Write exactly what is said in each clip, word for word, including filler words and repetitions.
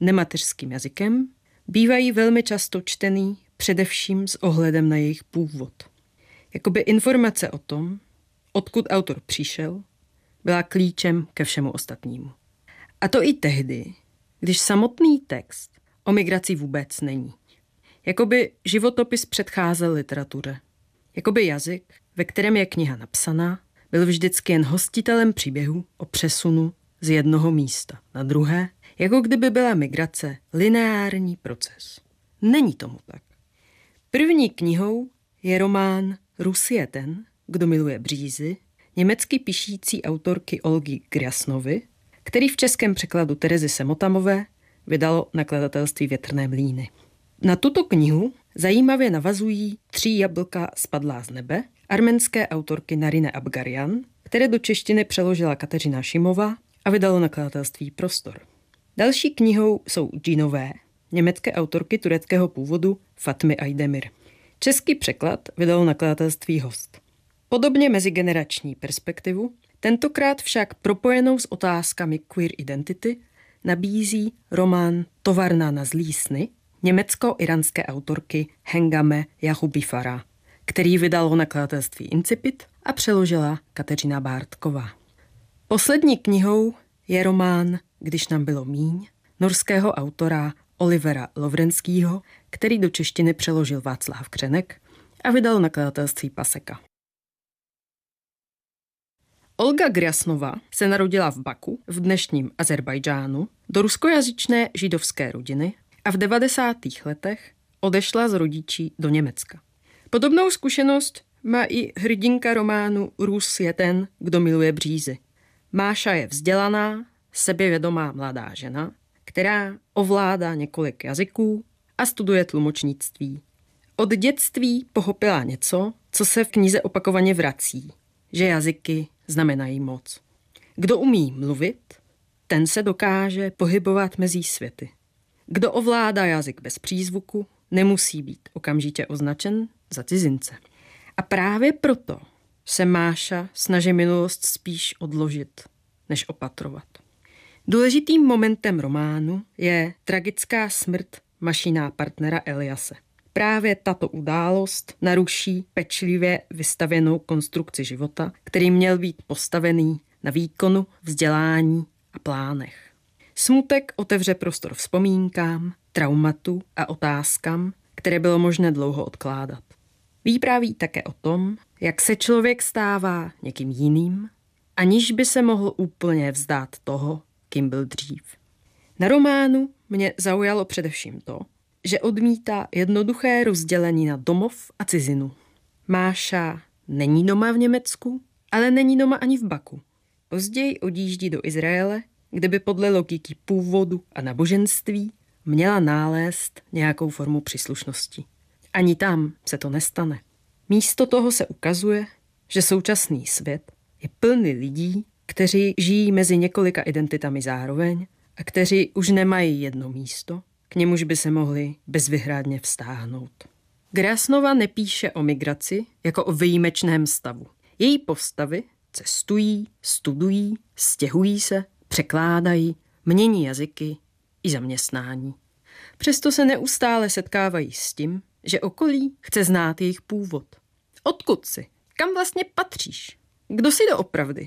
nemateřským jazykem, bývají velmi často čtený především s ohledem na jejich původ. Jakoby informace o tom, odkud autor přišel, byla klíčem ke všemu ostatnímu. A to i tehdy, když samotný text o migraci vůbec není. Jakoby životopis předcházel literatuře. Jakoby jazyk, ve kterém je kniha napsaná, byl vždycky jen hostitelem příběhu o přesunu z jednoho místa na druhé, jako kdyby byla migrace lineární proces. Není tomu tak. První knihou je román Rus je ten, kdo miluje břízy, německy píšící autorky Olgy Grjasnovy, který v českém překladu Terezy Semotamové vydalo nakladatelství Větrné mlýny. Na tuto knihu zajímavě navazují Tři jablka spadlá z nebe arménské autorky Narine Abgaryan, které do češtiny přeložila Kateřina Šimová a vydalo nakladatelství Prostor. Další knihou jsou Džinové, německé autorky tureckého původu Fatmy Aydemir. Český překlad vydalo nakladatelství Host. Podobně mezigenerační perspektivu, tentokrát však propojenou s otázkami queer identity, nabízí román Továrna na zlý sny německo-iránské autorky Hengame Jahubifara, který vydalo nakladatelství Incipit a přeložila Kateřina Bártková. Poslední knihou je román Když nám bylo míň norského autora Olivera Lovrenskýho, který do češtiny přeložil Václav Křenek a vydal nakladatelství Paseka. Olga Grjasnova se narodila v Baku v dnešním Azerbajdžánu do ruskojazyčné židovské rodiny a v devadesátých letech odešla z rodičí do Německa. Podobnou zkušenost má i hrdinka románu Rus je ten, kdo miluje břízy. Máša je vzdělaná, sebevědomá mladá žena, která ovládá několik jazyků a studuje tlumočnictví. Od dětství pochopila něco, co se v knize opakovaně vrací, že jazyky znamenají moc. Kdo umí mluvit, ten se dokáže pohybovat mezi světy. Kdo ovládá jazyk bez přízvuku, nemusí být okamžitě označen za cizince. A právě proto se Máša snaží minulost spíš odložit, než opatrovat. Důležitým momentem románu je tragická smrt Mašina partnera Eliase. Právě tato událost naruší pečlivě vystavěnou konstrukci života, který měl být postavený na výkonu, vzdělání a plánech. Smutek otevře prostor vzpomínkám, traumatu a otázkám, které bylo možné dlouho odkládat. Vypráví také o tom, jak se člověk stává někým jiným, aniž by se mohl úplně vzdát toho, kým byl dřív. Na románu mě zaujalo především to, že odmítá jednoduché rozdělení na domov a cizinu. Máša není doma v Německu, ale není doma ani v Baku. Později odjíždí do Izraele, kde by podle logiky původu a náboženství měla nalézt nějakou formu příslušnosti. Ani tam se to nestane. Místo toho se ukazuje, že současný svět je plný lidí, kteří žijí mezi několika identitami zároveň a kteří už nemají jedno místo, k němuž by se mohli bezvyhrádně vztáhnout. Grjasnova nepíše o migraci jako o výjimečném stavu. Její postavy cestují, studují, stěhují se, překládají, mění jazyky i zaměstnání. Přesto se neustále setkávají s tím, že okolí chce znát jejich původ. Odkud jsi? Kam vlastně patříš? Kdo jsi doopravdy?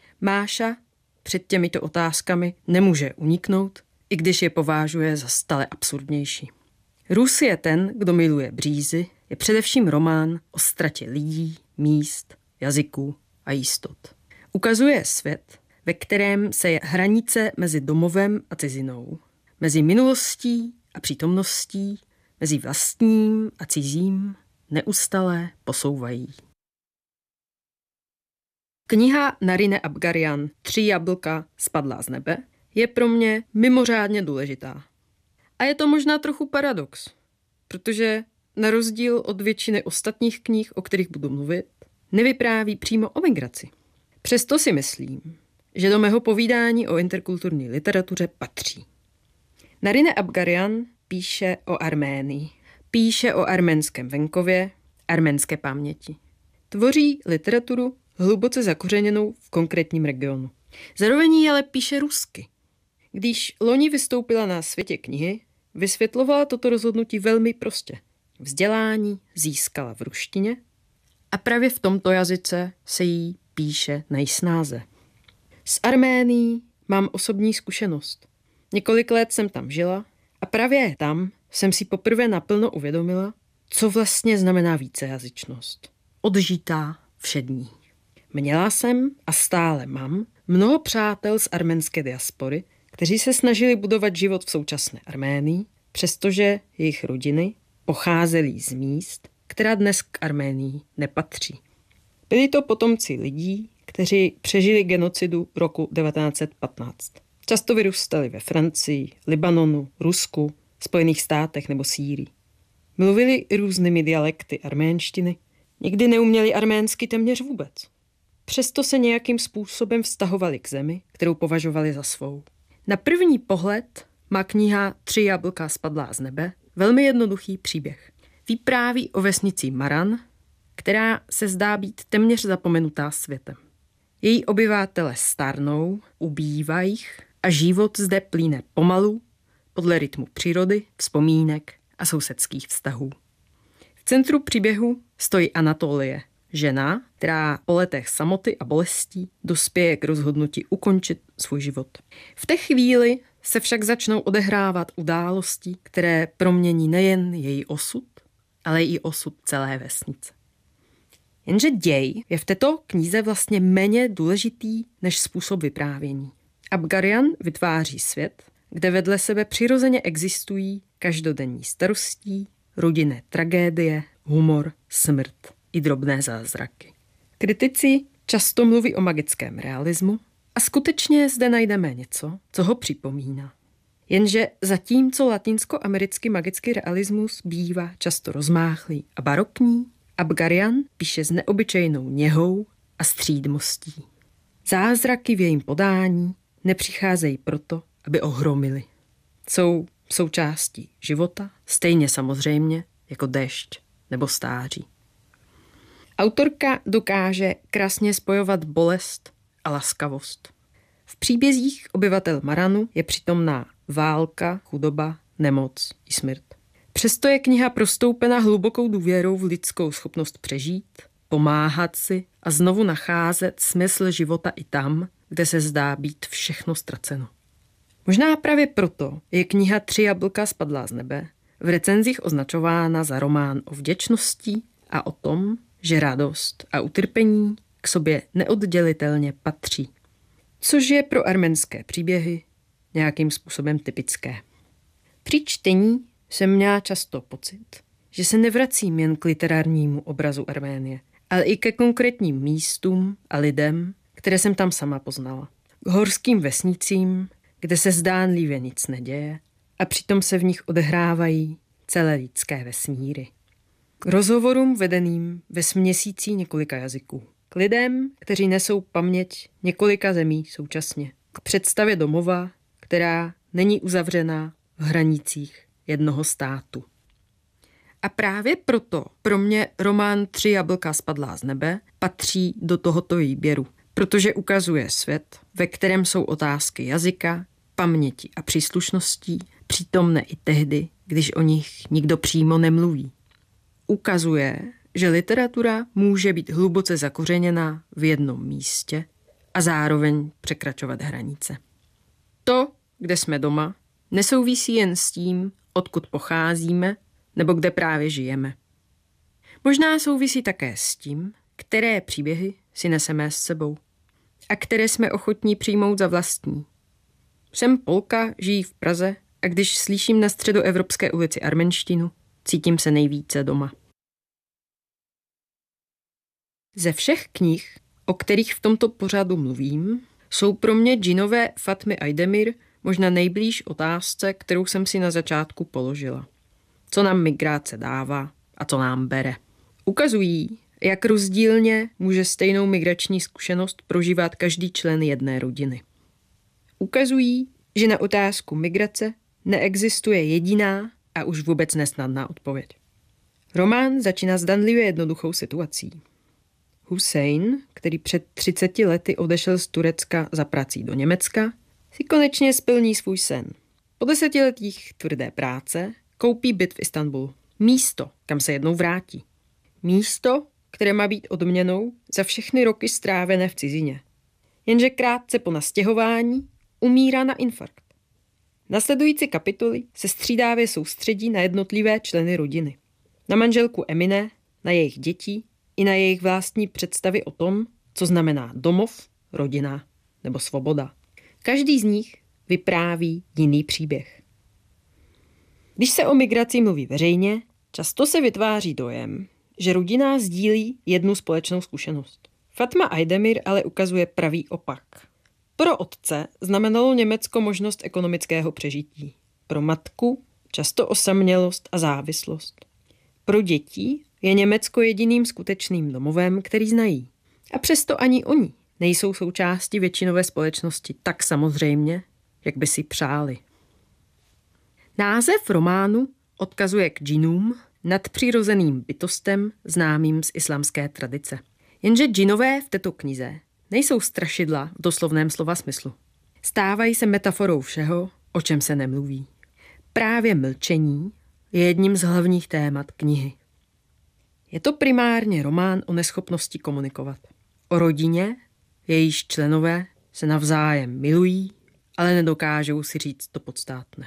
Máša před těmito otázkami nemůže uniknout, i když je považuje za stále absurdnější. Rus je ten, kdo miluje břízy, je především román o ztratě lidí, míst, jazyků a jistot. Ukazuje svět, ve kterém se je hranice mezi domovem a cizinou, mezi minulostí a přítomností, mezi vlastním a cizím neustále posouvají. Kniha Narine Abgaryan Tři jablka spadlá z nebe je pro mě mimořádně důležitá. A je to možná trochu paradox, protože na rozdíl od většiny ostatních knih, o kterých budu mluvit, nevypráví přímo o migraci. Přesto si myslím, že do mého povídání o interkulturní literatuře patří. Narine Abgaryan píše o Arménii. Píše o arménském venkově, arménské paměti. Tvoří literaturu hluboce zakořeněnou v konkrétním regionu. Zároveň ale píše rusky. Když loni vystoupila na Světě knihy, vysvětlovala toto rozhodnutí velmi prostě. Vzdělání získala v ruštině a právě v tomto jazyce se jí píše nejsnáze. S Arménií mám osobní zkušenost. Několik let jsem tam žila a právě tam jsem si poprvé naplno uvědomila, co vlastně znamená vícejazyčnost. Odžitá všední. Měla jsem a stále mám mnoho přátel z arménské diaspory, kteří se snažili budovat život v současné Arménii, přestože jejich rodiny pocházely z míst, která dnes k Arménii nepatří. Byli to potomci lidí, kteří přežili genocidu roku devatenáct set patnáct. Často vyrůstali ve Francii, Libanonu, Rusku, Spojených státech nebo Sýrii. Mluvili různými dialekty arménštiny, nikdy neuměli arménsky téměř vůbec. Přesto se nějakým způsobem vztahovali k zemi, kterou považovali za svou. Na první pohled má kniha Tři jablka spadlá z nebe velmi jednoduchý příběh. Vypráví o vesnici Maran, která se zdá být téměř zapomenutá světem. Její obyvatelé stárnou, ubývají a život zde plyne pomalu, podle rytmu přírody, vzpomínek a sousedských vztahů. V centru příběhu stojí Anatolie, žena, která po letech samoty a bolestí dospěje k rozhodnutí ukončit svůj život. V té chvíli se však začnou odehrávat události, které promění nejen její osud, ale i osud celé vesnice. Jenže děj je v této knize vlastně méně důležitý než způsob vyprávění. Abgaryan vytváří svět, kde vedle sebe přirozeně existují každodenní starostí, rodinné tragédie, humor, smrt i drobné zázraky. Kritici často mluví o magickém realismu a skutečně zde najdeme něco, co ho připomíná. Jenže zatímco latinskoamerický magický realismus bývá často rozmáchlý a barokní, Abgaryan píše s neobyčejnou něhou a střídmostí. Zázraky v jejím podání nepřicházejí proto, aby ohromily. Jsou součástí života, stejně samozřejmě jako déšť nebo stáří. Autorka dokáže krásně spojovat bolest a laskavost. V příbězích obyvatel Maranu je přítomná válka, chudoba, nemoc i smrt. Přesto je kniha prostoupena hlubokou důvěrou v lidskou schopnost přežít, pomáhat si a znovu nacházet smysl života i tam, kde se zdá být všechno ztraceno. Možná právě proto je kniha Tři jablka spadlá z nebe v recenzích označována za román o vděčnosti a o tom, že radost a utrpení k sobě neoddělitelně patří. Což je pro arménské příběhy nějakým způsobem typické. Při čtení jsem měla často pocit, že se nevracím jen k literárnímu obrazu Arménie, ale i ke konkrétním místům a lidem, které jsem tam sama poznala. K horským vesnicím, kde se zdánlivě nic neděje a přitom se v nich odehrávají celé lidské vesmíry. K rozhovorům vedeným ve směsící několika jazyků. K lidem, kteří nesou paměť několika zemí současně. K představě domova, která není uzavřená v hranicích jednoho státu. A právě proto pro mě román Tři jablka spadlá z nebe patří do tohoto výběru, protože ukazuje svět, ve kterém jsou otázky jazyka, paměti a příslušností přítomné i tehdy, když o nich nikdo přímo nemluví. Ukazuje, že literatura může být hluboce zakořeněná v jednom místě a zároveň překračovat hranice. To, kde jsme doma, nesouvisí jen s tím, odkud pocházíme nebo kde právě žijeme. Možná souvisí také s tím, které příběhy si neseme s sebou a které jsme ochotní přijmout za vlastní. Jsem Polka, žijí v Praze a když slyším na středoevropské ulici arménštinu, cítím se nejvíce doma. Ze všech knih, o kterých v tomto pořadu mluvím, jsou pro mě džinové Fatmy Aydemir možná nejblíž otázce, kterou jsem si na začátku položila. Co nám migrace dává a co nám bere? Ukazují, jak rozdílně může stejnou migrační zkušenost prožívat každý člen jedné rodiny. Ukazují, že na otázku migrace neexistuje jediná a už vůbec nesnadná odpověď. Román začíná zdanlivě jednoduchou situací. Hussein, který před třiceti lety odešel z Turecka za prací do Německa, si konečně splní svůj sen. Po desetiletích tvrdé práce koupí byt v Istanbulu. Místo, kam se jednou vrátí. Místo, které má být odměnou za všechny roky strávené v cizině. Jenže krátce po nastěhování umírá na infarkt. Nasledující kapitoly se střídávě soustředí na jednotlivé členy rodiny. Na manželku Emine, na jejich děti i na jejich vlastní představy o tom, co znamená domov, rodina nebo svoboda. Každý z nich vypráví jiný příběh. Když se o migraci mluví veřejně, často se vytváří dojem, že rodina sdílí jednu společnou zkušenost. Fatma Aydemir ale ukazuje pravý opak. Pro otce znamenalo Německo možnost ekonomického přežití. Pro matku často osamělost a závislost. Pro děti je Německo jediným skutečným domovem, který znají. A přesto ani oni nejsou součástí většinové společnosti tak samozřejmě, jak by si přáli. Název románu odkazuje k džinům, nadpřirozeným bytostem známým z islámské tradice. Jenže džinové v této knize nejsou strašidla v doslovném slova smyslu. Stávají se metaforou všeho, o čem se nemluví. Právě mlčení je jedním z hlavních témat knihy. Je to primárně román o neschopnosti komunikovat. O rodině, jejíž členové se navzájem milují, ale nedokážou si říct to podstatné.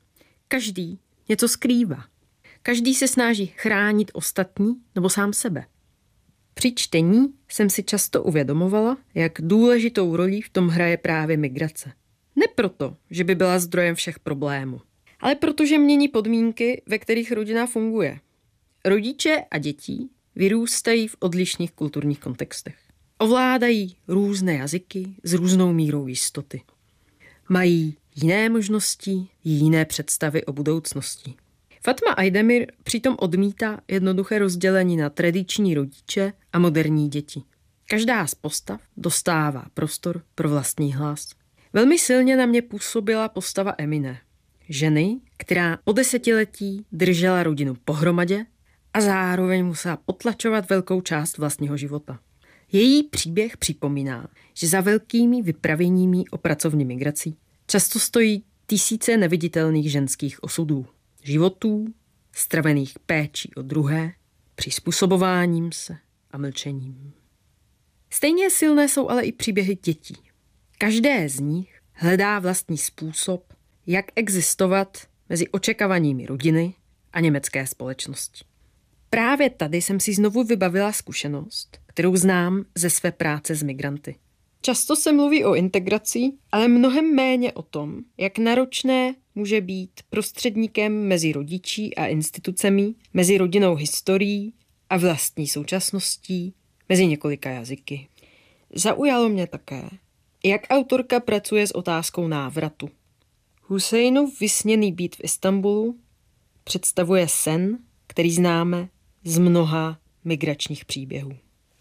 Každý něco skrývá. Každý se snaží chránit ostatní nebo sám sebe. Při čtení jsem si často uvědomovala, jak důležitou roli v tom hraje právě migrace. Ne proto, že by byla zdrojem všech problémů, ale protože mění podmínky, ve kterých rodina funguje. Rodiče a děti vyrůstají v odlišných kulturních kontextech. Ovládají různé jazyky s různou mírou jistoty. Mají jiné možnosti, jiné představy o budoucnosti. Fatma Aydemir přitom odmítá jednoduché rozdělení na tradiční rodiče a moderní děti. Každá z postav dostává prostor pro vlastní hlas. Velmi silně na mě působila postava Emine, ženy, která po desetiletí držela rodinu pohromadě a zároveň musela potlačovat velkou část vlastního života. Její příběh připomíná, že za velkými vypravěními o pracovní migraci často stojí tisíce neviditelných ženských osudů, životů, stravených péčí o druhé, přizpůsobováním se a mlčením. Stejně silné jsou ale i příběhy dětí. Každé z nich hledá vlastní způsob, jak existovat mezi očekáváními rodiny a německé společnosti. Právě tady jsem si znovu vybavila zkušenost, kterou znám ze své práce s migranty. Často se mluví o integraci, ale mnohem méně o tom, jak náročné může být prostředníkem mezi rodiči a institucemi, mezi rodinnou historií a vlastní současností, mezi několika jazyky. Zaujalo mě také, jak autorka pracuje s otázkou návratu. Husejnův vysněný byt v Istanbulu představuje sen, který známe z mnoha migračních příběhů.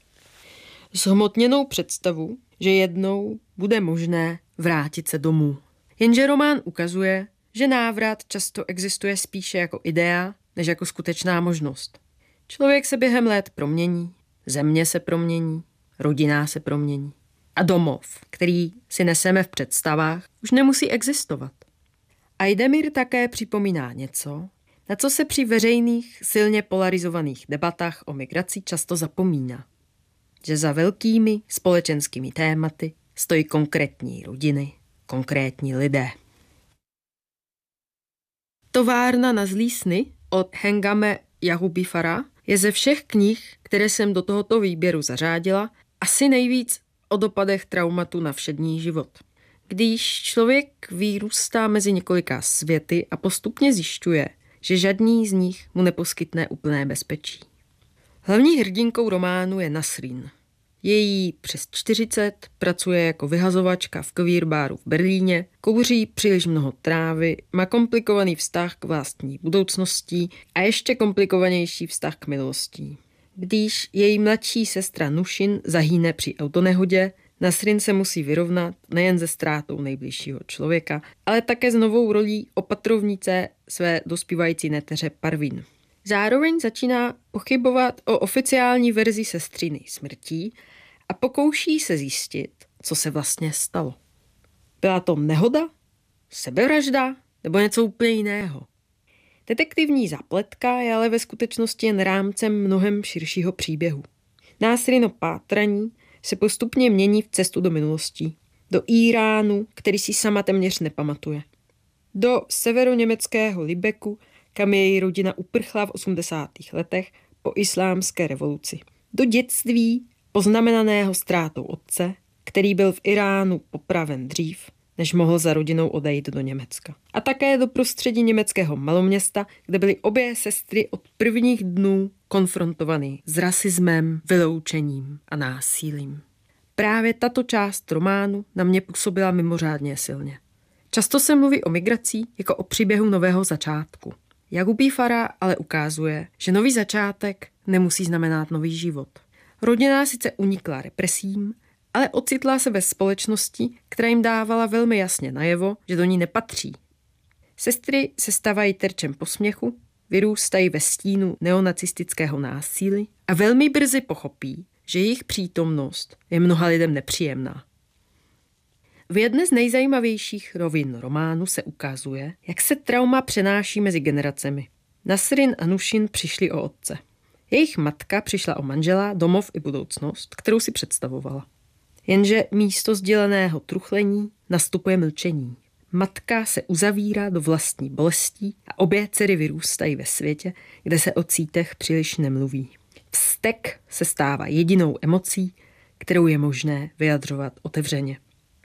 Zhmotněnou představu, že jednou bude možné vrátit se domů. Jenže román ukazuje, že návrat často existuje spíše jako idea, než jako skutečná možnost. Člověk se během let promění, země se promění, rodina se promění. A domov, který si neseme v představách, už nemusí existovat. Aydemir také připomíná něco, na co se při veřejných, silně polarizovaných debatách o migraci často zapomíná. Že za velkými společenskými tématy stojí konkrétní rodiny, konkrétní lidé. Továrna na zlý sny od Hengame Yahubifara je ze všech knih, které jsem do tohoto výběru zařádila, asi nejvíc o dopadech traumatu na všední život. Když člověk vyrůstá mezi několika světy a postupně zjišťuje, že žádný z nich mu neposkytne úplné bezpečí. Hlavní hrdinkou románu je Nasrin. Její přes čtyřicet, pracuje jako vyhazovačka v queer-baru v Berlíně, kouří příliš mnoho trávy, má komplikovaný vztah k vlastní budoucnosti a ještě komplikovanější vztah k milosti. Když její mladší sestra Nushin zahyne při autonehodě, Nasrin se musí vyrovnat nejen se ztrátou nejbližšího člověka, ale také s novou rolí opatrovnice své dospívající neteře Parvin. Zároveň začíná pochybovat o oficiální verzi sestřiny smrtí a pokouší se zjistit, co se vlastně stalo. Byla to nehoda, sebevražda nebo něco úplně jiného? Detektivní zápletka je ale ve skutečnosti jen rámcem mnohem širšího příběhu. Nasrino pátraní se postupně mění v cestu do minulosti, do Íránu, který si sama téměř nepamatuje. Do severoněmeckého Lübecku, kam její rodina uprchla v osmdesátých letech po islámské revoluci. Do dětství poznamenaného ztrátou otce, který byl v Iránu popraven dřív, než mohl za rodinou odejít do Německa. A také do prostředí německého maloměsta, kde byly obě sestry od prvních dnů konfrontovaný s rasismem, vyloučením a násilím. Právě tato část románu na mě působila mimořádně silně. Často se mluví o migraci jako o příběhu nového začátku. Jagubí Farah ale ukazuje, že nový začátek nemusí znamenat nový život. Rodina sice unikla represím, ale ocitla se ve společnosti, která jim dávala velmi jasně najevo, že do ní nepatří. Sestry se stávají terčem posměchu, vyrůstají ve stínu neonacistického násilí a velmi brzy pochopí, že jejich přítomnost je mnoha lidem nepříjemná. V jedné z nejzajímavějších rovin románu se ukazuje, jak se trauma přenáší mezi generacemi. Nasrin a Nushin přišli o otce. Jejich matka přišla o manžela, domov i budoucnost, kterou si představovala. Jenže místo sděleného truchlení nastupuje mlčení. Matka se uzavírá do vlastní bolestí a obě dcery vyrůstají ve světě, kde se o cítech příliš nemluví. Vztek se stává jedinou emocí, kterou je možné vyjadřovat otevřeně.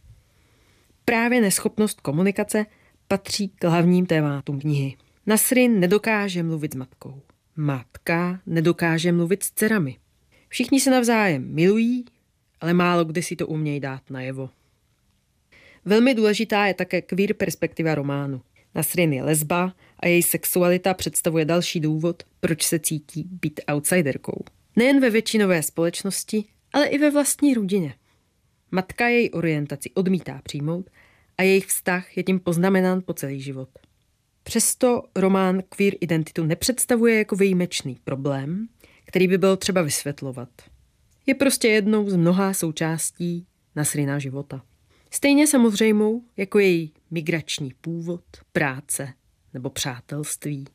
Právě neschopnost komunikace patří k hlavním tématům knihy. Nasrin nedokáže mluvit s matkou. Matka nedokáže mluvit s dcerami. Všichni se navzájem milují, ale málo kdy si to umějí dát najevo. Velmi důležitá je také queer perspektiva románu. Nasrin je lesba a její sexualita představuje další důvod, proč se cítí být outsiderkou. Nejen ve většinové společnosti, ale i ve vlastní rodině. Matka její orientaci odmítá přijmout a jejich vztah je tím poznamenán po celý život. Přesto román queer identitu nepředstavuje jako výjimečný problém, který by bylo třeba vysvětlovat. Je prostě jednou z mnoha součástí Nasrina života. Stejně samozřejmou jako její migrační původ, práce nebo přátelství.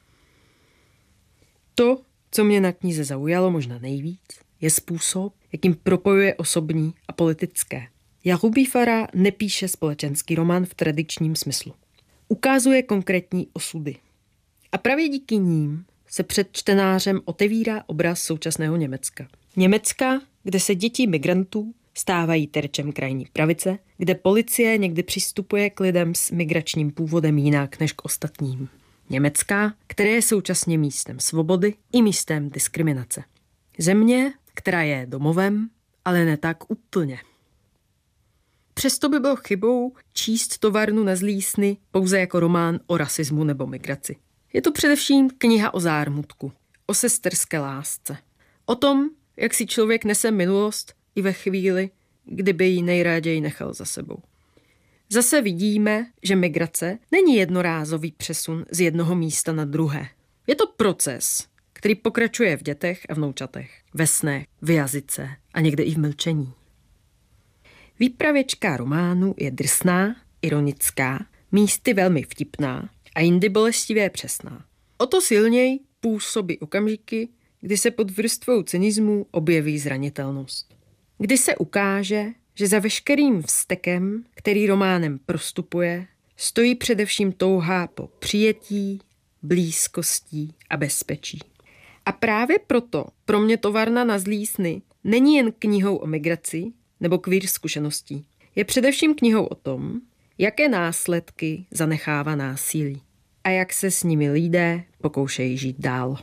To, co mě na knize zaujalo možná nejvíc, je způsob, jakým propojuje osobní a politické. Jagubí Farah nepíše společenský román v tradičním smyslu. Ukazuje konkrétní osudy. A právě díky ním se před čtenářem otevírá obraz současného Německa. Německa, kde se děti migrantů stávají terčem krajní pravice, kde policie někdy přistupuje k lidem s migračním původem jinak než k ostatním. Německa, které je současně místem svobody i místem diskriminace. Země, která je domovem, ale ne tak úplně. Přesto by bylo chybou číst továrnu na zlísny pouze jako román o rasismu nebo migraci. Je to především kniha o zármutku, o sesterské lásce. O tom, jak si člověk nese minulost i ve chvíli, kdyby ji nejraději nechal za sebou. Zase vidíme, že migrace není jednorázový přesun z jednoho místa na druhé. Je to proces, který pokračuje v dětech a vnoučatech, ve snech, v jazyce a někde i v mlčení. Výpravěčka románu je drsná, ironická, místy velmi vtipná a jindy bolestivě přesná. O to silněji působí okamžiky, kdy se pod vrstvou cynismu objeví zranitelnost. Kdy se ukáže, že za veškerým vztekem, který románem prostupuje, stojí především touha po přijetí, blízkostí a bezpečí. A právě proto pro mě Továrna na zlísny není jen knihou o migraci nebo queer zkušeností. Je především knihou o tom, jaké následky zanechává násilí a jak se s nimi lidé pokoušejí žít dál.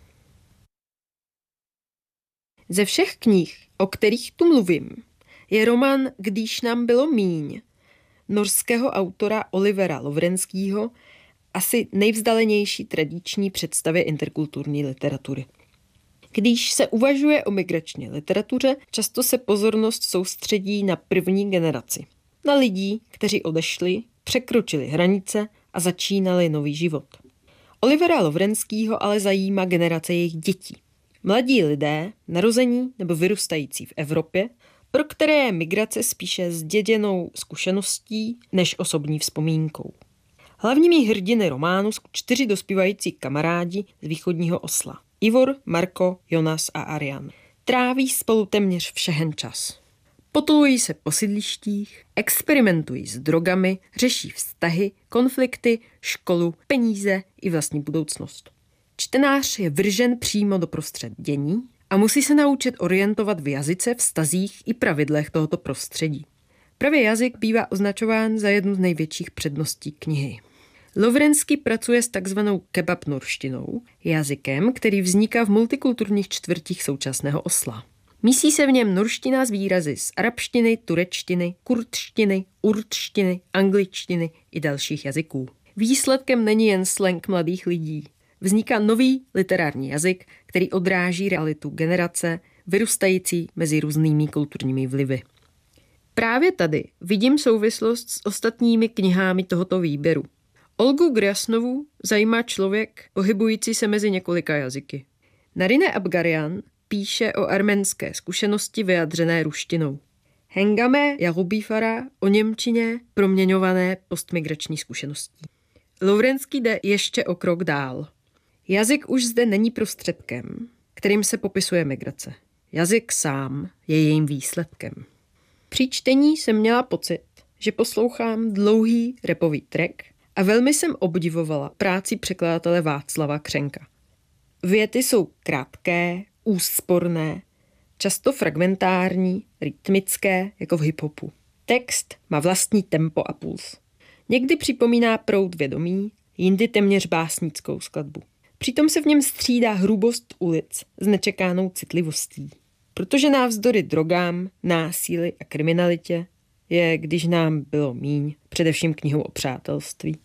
Ze všech knih, o kterých tu mluvím, je román Když nám bylo míň norského autora Olivera Lovrenského asi nejvzdálenější tradiční představě interkulturní literatury. Když se uvažuje o migrační literatuře, často se pozornost soustředí na první generaci. Na lidí, kteří odešli, překročili hranice a začínali nový život. Olivera Lovrenského ale zajímá generace jejich dětí. Mladí lidé, narození nebo vyrůstající v Evropě, pro které je migrace spíše zděděnou zkušeností než osobní vzpomínkou. Hlavními hrdiny románu jsou čtyři dospívající kamarádi z východního Osla. Ivor, Marko, Jonas a Arian. Tráví spolu téměř všechen čas. Potulují se po sídlištích, experimentují s drogami, řeší vztahy, konflikty, školu, peníze i vlastní budoucnost. Čtenář je vržen přímo do prostřed dění a musí se naučit orientovat v jazyce, vztazích i pravidlech tohoto prostředí. Právě jazyk bývá označován za jednu z největších předností knihy. Lovrenský pracuje s takzvanou kebab-norštinou, jazykem, který vzniká v multikulturních čtvrtích současného Osla. Mísí se v něm norština z výrazy z arabštiny, turečtiny, kurdštiny, urdštiny, angličtiny i dalších jazyků. Výsledkem není jen slang mladých lidí. Vzniká nový literární jazyk, který odráží realitu generace, vyrůstající mezi různými kulturními vlivy. Právě tady vidím souvislost s ostatními knihami tohoto výběru. Olgu Grjasnovu zajímá člověk pohybující se mezi několika jazyky. Narine Abgaryan píše o arménské zkušenosti vyjadřené ruštinou. Hengame Jakubifara o němčině proměňované postmigrační zkušeností. Lovrenský jde ještě o krok dál. Jazyk už zde není prostředkem, kterým se popisuje migrace. Jazyk sám je jejím výsledkem. Při čtení jsem měla pocit, že poslouchám dlouhý rapový track a velmi jsem obdivovala práci překladatele Václava Křenka. Věty jsou krátké, úsporné, často fragmentární, rytmické, jako v hiphopu. Text má vlastní tempo a puls. Někdy připomíná proud vědomí, jindy téměř básnickou skladbu. Přitom se v něm střídá hrubost ulic s nečekanou citlivostí. Protože navzdory drogám, násilí a kriminalitě je, když nám bylo míň, především knihou o přátelství.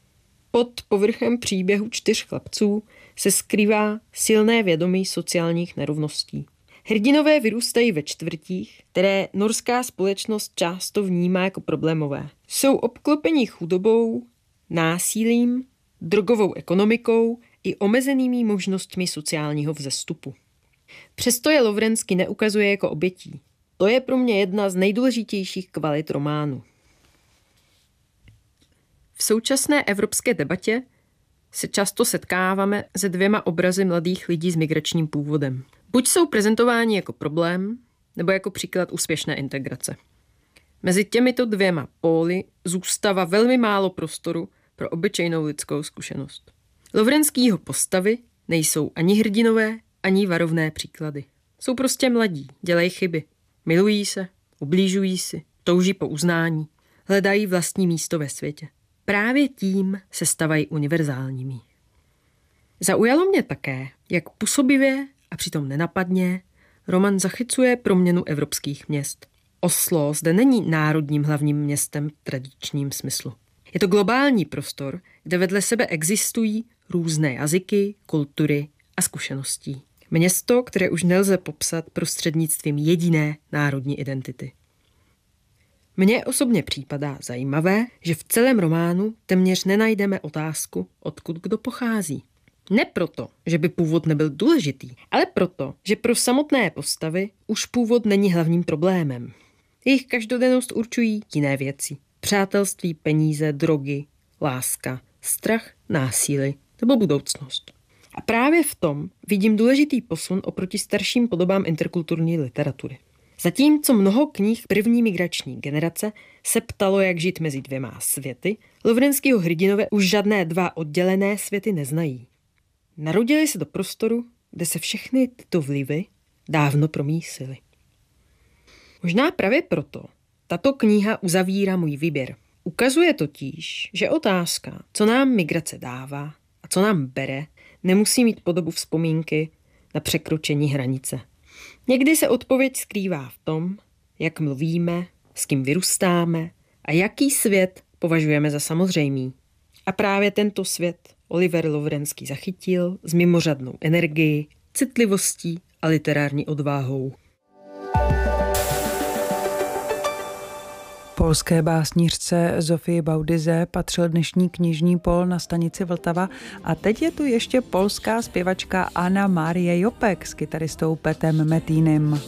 Pod povrchem příběhu čtyř chlapců se skrývá silné vědomí sociálních nerovností. Hrdinové vyrůstají ve čtvrtích, které norská společnost často vnímá jako problémové. Jsou obklopeni chudobou, násilím, drogovou ekonomikou i omezenými možnostmi sociálního vzestupu. Přesto je Lovrenský neukazuje jako obětí. To je pro mě jedna z nejdůležitějších kvalit románu. V současné evropské debatě se často setkáváme se dvěma obrazy mladých lidí s migračním původem. Buď jsou prezentováni jako problém, nebo jako příklad úspěšné integrace. Mezi těmito dvěma póly zůstává velmi málo prostoru pro obyčejnou lidskou zkušenost. Lovrenskýho postavy nejsou ani hrdinové, ani varovné příklady. Jsou prostě mladí, dělají chyby, milují se, ublížují si, touží po uznání, hledají vlastní místo ve světě. Právě tím se stavají univerzálními. Zaujalo mě také, jak působivě a přitom nenapadně román zachycuje proměnu evropských měst. Oslo zde není národním hlavním městem v tradičním smyslu. Je to globální prostor, kde vedle sebe existují různé jazyky, kultury a zkušeností. Město, které už nelze popsat prostřednictvím jediné národní identity. Mně osobně připadá zajímavé, že v celém románu téměř nenajdeme otázku, odkud kdo pochází. Ne proto, že by původ nebyl důležitý, ale proto, že pro samotné postavy už původ není hlavním problémem. Jejich každodennost určují jiné věci. Přátelství, peníze, drogy, láska, strach, násilí nebo budoucnost. A právě v tom vidím důležitý posun oproti starším podobám interkulturní literatury. Zatímco mnoho knih první migrační generace se ptalo, jak žít mezi dvěma světy, Lovrenskýho hrdinové už žádné dva oddělené světy neznají. Narodili se do prostoru, kde se všechny tyto vlivy dávno promísily. Možná právě proto tato kniha uzavírá můj výběr. Ukazuje totiž, že otázka, co nám migrace dává a co nám bere, nemusí mít podobu vzpomínky na překročení hranice. Někdy se odpověď skrývá v tom, jak mluvíme, s kým vyrůstáme a jaký svět považujeme za samozřejmý. A právě tento svět Oliver Lovrenský zachytil s mimořádnou energií, citlivostí a literární odvahou. Polské básnířce Zofii Baudyze patřil dnešní knižní pol na stanici Vltava a teď je tu ještě polská zpěvačka Anna Marie Jopek s kytaristou Petem Metýnem.